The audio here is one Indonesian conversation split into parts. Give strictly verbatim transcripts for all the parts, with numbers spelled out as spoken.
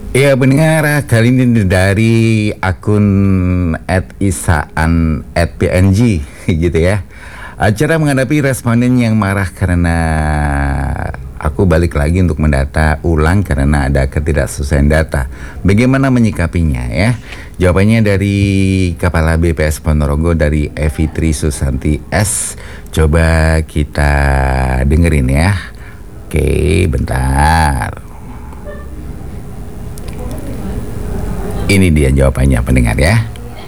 Ya pendengar, kali ini dari akun at isaan at png gitu ya. Cara menghadapi responden yang marah karena aku balik lagi untuk mendata ulang karena ada ketidaksesuaian data. Bagaimana menyikapinya ya? Jawabannya dari Kepala B P S Ponorogo dari Evi Tri Susanti S. Coba kita dengerin ya. Oke, bentar. Ini dia jawabannya pendengar ya.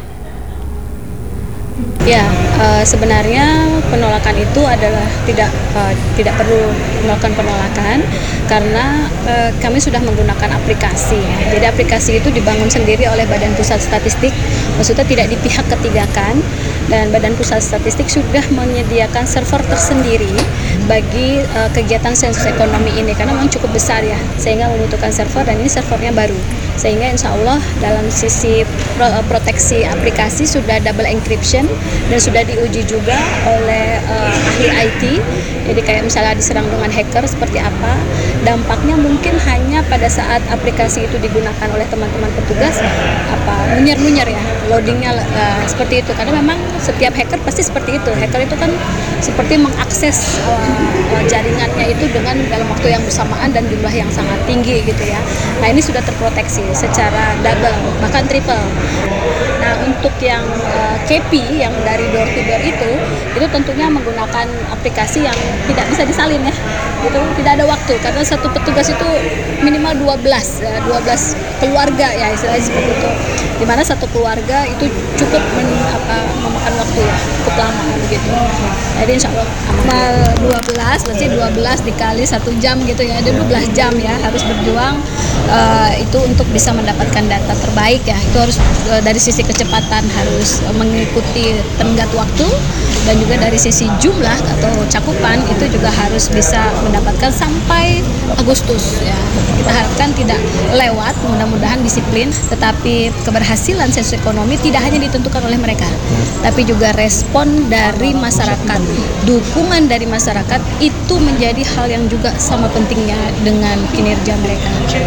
Ya, uh, sebenarnya penolakan itu adalah tidak uh, tidak perlu melakukan penolakan karena uh, kami sudah menggunakan aplikasi. Jadi aplikasi itu dibangun sendiri oleh Badan Pusat Statistik, maksudnya tidak di pihak ketiga kan. Dan Badan Pusat Statistik sudah menyediakan server tersendiri bagi uh, kegiatan sensus ekonomi ini karena memang cukup besar ya, sehingga membutuhkan server dan ini servernya baru. Sehingga insya Allah dalam sisi pro, proteksi aplikasi sudah double encryption dan sudah diuji juga oleh uh, ahli I T. Jadi kayak misalnya diserang dengan hacker seperti apa, dampaknya mungkin hanya pada saat aplikasi itu digunakan oleh teman-teman petugas apa munyer-munyer ya, loadingnya uh, seperti itu. Karena memang setiap hacker pasti seperti itu. Hacker itu kan seperti mengakses uh, jaringannya itu dengan dalam waktu yang bersamaan dan jumlah yang sangat tinggi gitu ya. Nah ini sudah terproteksi secara double bahkan triple. Nah untuk yang uh, K P yang dari door to door itu itu tentunya menggunakan aplikasi yang tidak bisa disalin ya, gitu, tidak ada waktu karena satu petugas itu minimal dua belas ya, dua belas keluarga ya istilahnya seperti itu, dimana satu keluarga itu cukup men, apa, memakan waktu ya cukup lama begitu. Jadi insya Allah amal dua belas berarti dua belas dikali satu jam gitu ya, ada dua belas jam ya harus berjuang uh, itu untuk bisa mendapatkan data terbaik ya. Itu harus uh, dari sisi kecepatan harus uh, mengikuti tenggat waktu dan juga dari sisi jumlah atau cakupan itu juga harus bisa mendapatkan sampai Agustus ya. Kita harapkan tidak lewat, mudah-mudahan disiplin, tetapi keberhasilan sensus ekonomi tidak hanya ditentukan oleh mereka, tapi juga respon dari masyarakat, dukungan dari masyarakat itu menjadi hal yang juga sama pentingnya dengan kinerja mereka.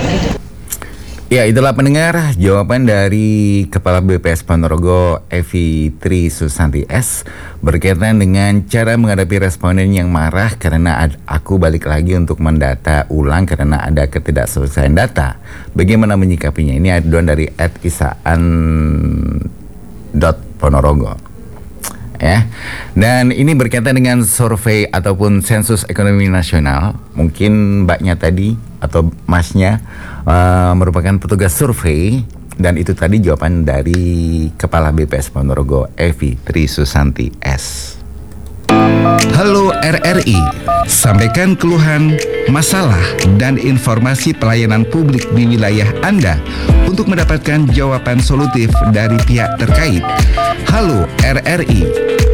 Ya, itulah pendengar jawaban dari Kepala B P S Ponorogo Evi Tri Susanti S berkaitan dengan cara menghadapi responden yang marah karena ad, aku balik lagi untuk mendata ulang karena ada ketidaksesuaian data. Bagaimana menyikapinya? Ini aduan dari at isaan dot ponorogo. Ya. Dan ini berkaitan dengan survei ataupun sensus ekonomi nasional. Mungkin mbaknya tadi atau masnya uh, merupakan petugas survei dan itu tadi jawaban dari Kepala B P S Ponorogo Evi Tri Susanti S. Halo R R I, sampaikan keluhan, masalah, dan informasi pelayanan publik di wilayah Anda untuk mendapatkan jawaban solutif dari pihak terkait. Halo R R I,